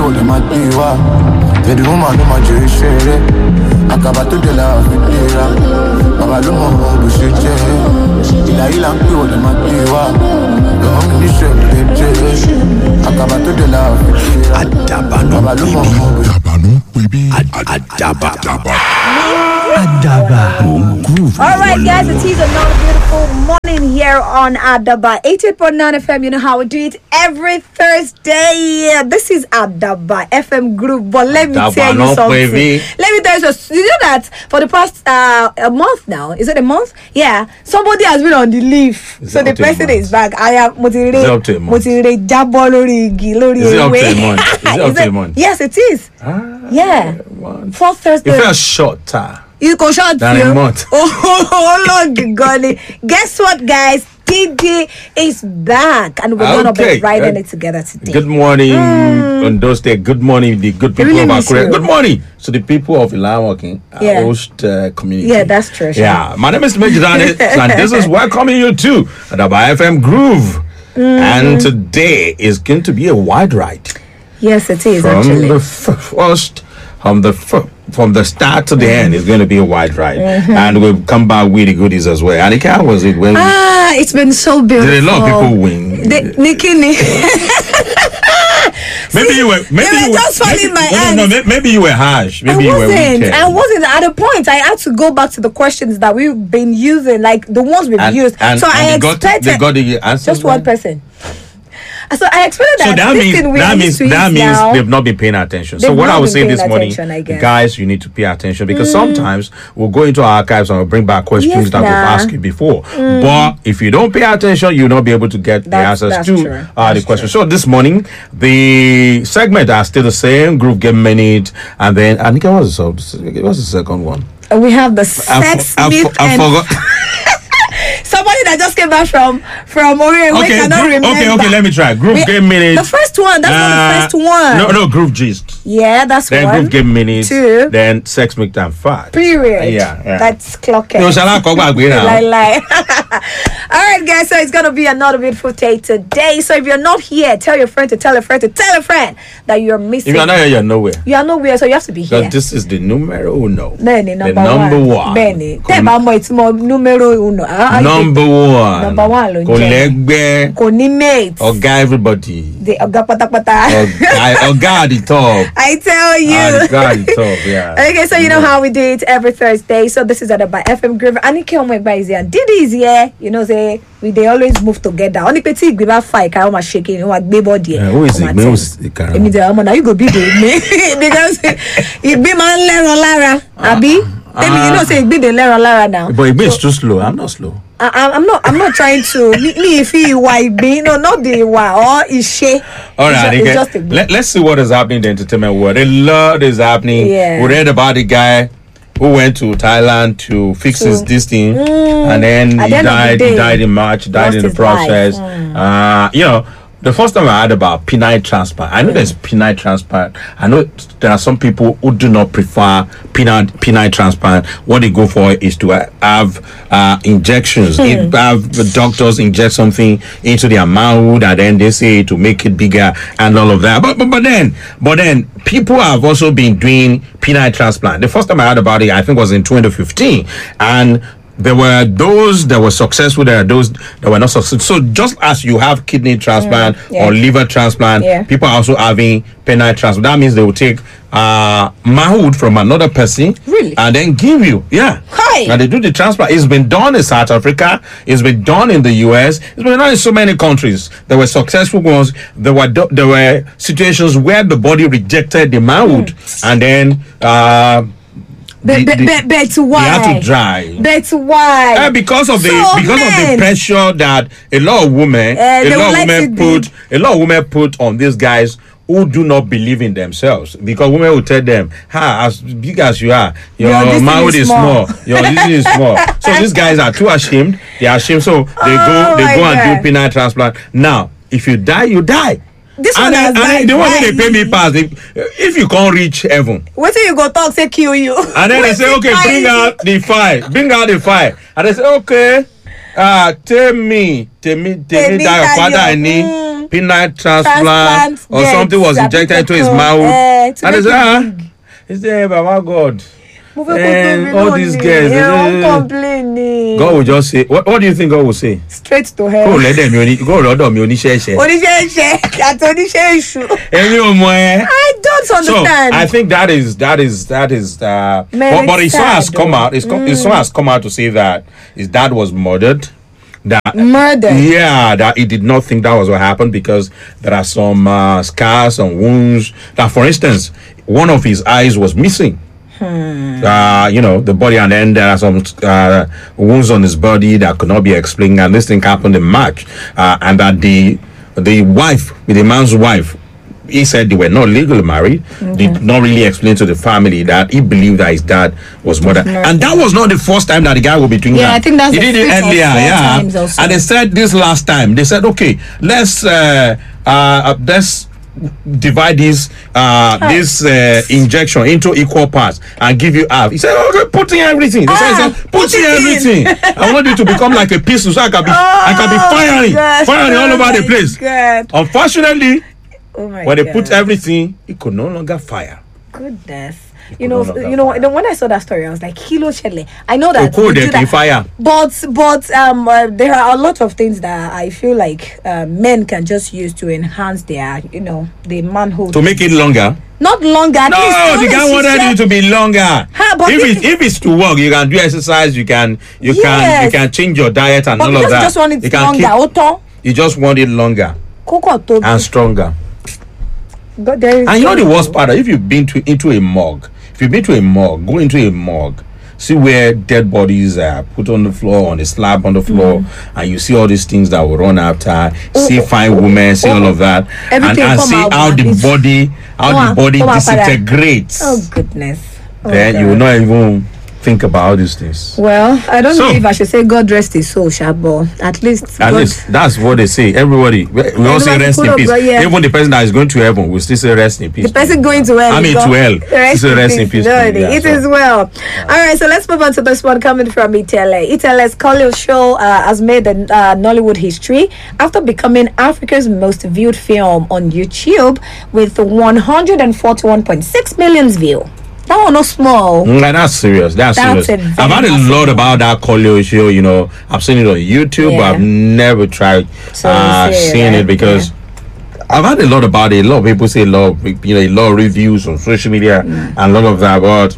all the my diva. The woman no my jury share. Akabato de la fidera. Baba lo mo bu sheje. Ila ila pe all the my diva. Don't me share the Akabato de la fidera. Adabano baby. Adaba. Groove. All right, guys, it is another beautiful morning here on Adaba 88.9 FM. You know how we do it every Thursday. This is Adaba FM Group. But let me tell you something. Baby. Let me tell you something. You know that for the past a month now, is it a month? Yeah, somebody has been on the leave. So the person is back. I am motivated. Is it up to a month? Is it up to a month? Yes, it is. Yeah. Fourth Thursday. It felt shorter. You go short than a month. Oh, Lord, golly. Guess what, guys? TD is back, and we're gonna be riding it together today. Good morning on those days. Good morning, the good people of Akure. Good morning to the people of Ilawakin, our host community. Yeah, that's true. Yeah, my name is Mejidane, and this is welcoming you to Adaba FM Groove. And today is going to be a wide ride. Yes, it is. From the start to the end, it's going to be a wide ride, and we'll come back with the goodies as well. And how was it when? It's been so beautiful. Did a lot of people win? Maybe you were just falling my hands. No, maybe you were harsh. Maybe I wasn't. At a point, I had to go back to the questions that we've been using, like the ones we've used. So I expected they got the answers. Just one person. So I expected that. So that means they've not been paying attention. So what I would say this morning, guys, you need to pay attention, because sometimes we'll go into our archives and we'll bring back questions that we've asked you before. But if you don't pay attention, you'll not be able to get the answers to the question. So this morning, the segment are still the same: Group Game Minute, and then Anika, what's the second one? We have the sex myth. I forgot. Somebody that just came back from Orient cannot remember. Okay, let me try. Group Game Minute. The first one, that's not the first one. No, Group Gist. Yeah, that's then one. Then Group Game Minute. 2. Then Sex Myth and Fact. Period. Yeah. That's clocking. No, shall I come back with now? Lie. All right, guys, so it's going to be another beautiful day today. So if you're not here, tell your friend to tell a friend to tell a friend that you're missing. If you're not here, you're nowhere. You are nowhere, so you have to be here. Because this is the numero uno. Benny, number one. Benny. It's more numero uno. Number one. Number one. Colleague. Conimate. Oga everybody. The Oga patapata. Oga at the top. I tell you. Oga at the top, yeah. Okay, so you know how we do it every Thursday. So this is Adaba FM Groove. Anike Omegba is here. Didi is here. You know, they always move together. Only petit give fight. Can almost shaking. You want baby body. Who is it? Who's the car? Now you go be with me because it be man Lero Lara. Abi. You know say it be the Lero Lara now. But it is too slow. I'm not slow. I'm not trying to me if he be no, not the or is she. All right, let's see what is happening in the entertainment world. A lot is happening. Yeah. We read about the guy who went to Thailand to fix this thing, and then he died in March, died in the process. The first time I heard about penile transplant, I know there's penile transplant. I know there are some people who do not prefer penile transplant. What they go for is to have injections. Have the doctors inject something into their mouth, and then they say to make it bigger and all of that. But then people have also been doing penile transplant. The first time I heard about it, I think, was in 2015, and there were those that were successful, there are those that were not successful. So just as you have kidney transplant or liver transplant, people are also having penile transplant. That means they will take manhood from another person and then give you. Yeah. Hi. And they do the transplant. It's been done in South Africa. It's been done in the US. It's been done in so many countries. There were successful ones. There were situations where the body rejected the manhood and then but why? They have to dry. But why? Because of the pressure that a lot of women put on these guys who do not believe in themselves. Because women will tell them, as big as you are, your mouth is small, your this is small. So these guys are too ashamed. They are ashamed. So they go and do penile transplant. Now, if you die, you die. This one has died. The one they pay me pass. If you can't reach heaven, what do you go talk? Say kill you. And then they say, okay, bring out the fire. And they say, okay, tell me that your father I need. peanut transplant or something was injected into his mouth. And they say, he said, Baba God. And all these guys, God will just say, what do you think God will say? Straight to hell. Go let them, go let them, I don't understand. So I think that is but his son has come out. His son has come out to say that his dad was murdered. Yeah, that he did not think that was what happened because there are some scars and wounds. That, for instance, one of his eyes was missing. The body, and then there are some wounds on his body that could not be explained, and this thing happened in March, and that the wife, the man's wife, he said they were not legally married. Did not really explain to the family that he believed that his dad was murdered, and that was not the first time that the guy will be doing that. I think that's he did it earlier, and they said this last time. They said, okay, let's divide this injection into equal parts and give you half. He said, okay, put in everything. They said, put in everything. I want you to become like a pistol, so I can be firing all over the place. God. Unfortunately, when they put everything, it could no longer fire. Goodness. When I saw that story, I was like, Kilo Shelley. I know that, fire. But there are a lot of things that I feel like men can just use to enhance their, the manhood. To make it longer? Not longer. No, the guy wanted it to be longer. If it's to work, you can do exercise. You can change your diet and all of that. You just want it longer. You just want it longer and stronger. But and you know the worst part, if you've been into a morgue, go into a morgue, see where dead bodies are put on the floor, on the slab on the floor, and you see all these things that will run after, see fine women, see all of that, and see how the body disintegrates. Oh goodness. Then you will not even think about these things. Well, I don't know if I should say God rest his soul, Shabo. At least that's what they say. Everybody, we all say rest in peace. Even the person that is going to heaven will still say rest in peace. The person going to hell, to hell, rest in peace. It is well. All right, so let's move on to this one coming from Itele. Itele's Khalil show has made the Nollywood history after becoming Africa's most viewed film on YouTube with 141.6 million views. That one not small. That's serious. That's serious. I've had a lot about that Khalil show. I've seen it on YouTube, but I've never tried seeing it because I've had a lot about it. A lot of people say a lot of reviews on social media and a lot of that, but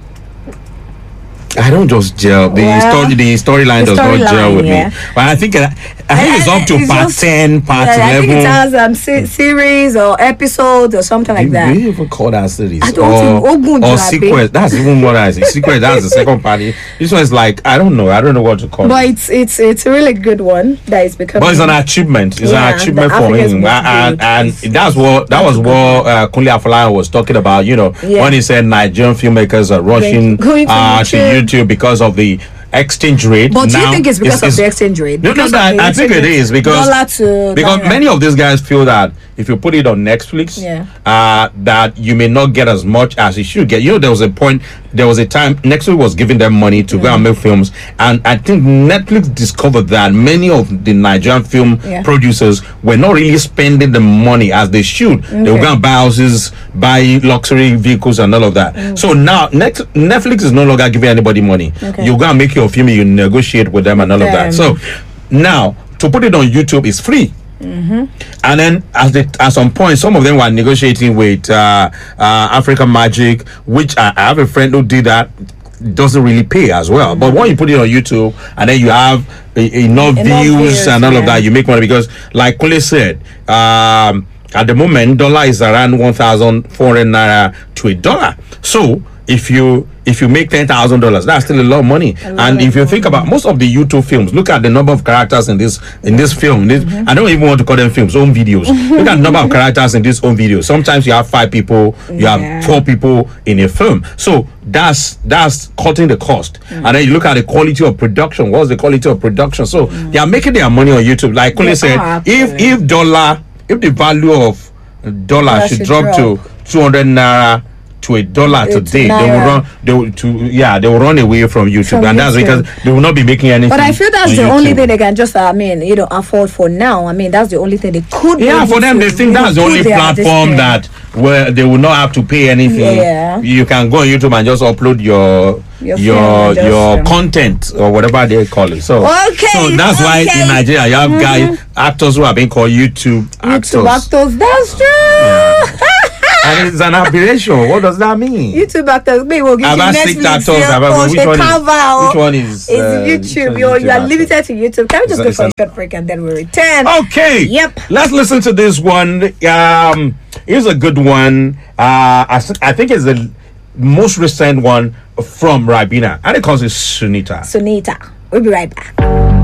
I don't just gel. The storyline does not gel with me. But I think it's up to part 10, part 11. I think it has series or episodes or something like that. Do you even call that series? I don't think or sequence. That's even what I say. Sequence, that's the second party. This one is like, I don't know what to call it. But it's a really good one that is becoming. But it's an achievement. It's an achievement for him. And that was what Kunle Afolayan was talking about, when he said Nigerian filmmakers are rushing to YouTube because of the exchange rate. But do you think it's because of the exchange rate? No, I think it is because many of these guys feel that if you put it on Netflix, that you may not get as much as you should get. There was a time Netflix was giving them money to go and make films, and I think Netflix discovered that many of the Nigerian film producers were not really spending the money as they should. They were going to buy houses, buy luxury vehicles and all of that. So now Netflix is no longer giving anybody money. You go and make your film, you negotiate with them and all of that. So now to put it on YouTube is free. And then at some point, some of them were negotiating with Africa Magic, which I have a friend who did that. Doesn't really pay as well. But when you put it on YouTube and then you have enough views and all of that, you make money because, like Kule said, at the moment, dollar is around 1,400 naira to $1. So if you make $10,000, that's still a lot of money. And if you think about most of the YouTube films, look at the number of characters in this film. I don't even want to call them films, home videos. Look at the number of characters in this home video. Sometimes you have 5 people, you have 4 people in a film. So that's cutting the cost. And then you look at the quality of production. What's the quality of production? So they are making their money on YouTube. Like Kule said, if the value of dollar should drop to 200 naira to to $1 today, they will run away from YouTube, and that's because they will not be making anything. But I feel that's the only thing they can just afford for now. I mean, that's the only thing they could. Yeah, for them, they think that's the only platform that where they will not have to pay anything. Yeah. You can go on YouTube and just upload your content or whatever they call it. So that's why in Nigeria you have actors who have been called YouTube actors. That's true. Yeah. And it's an aberration. What does that mean? YouTube actors. Maybe we'll give you Netflix. Which one is YouTube? You are limited to YouTube. Can we just go for a short break and then we'll return? Okay. Yep. Let's listen to this one. Here's a good one. I think it's the most recent one from Ribina, and it calls it Sunita. We'll be right back.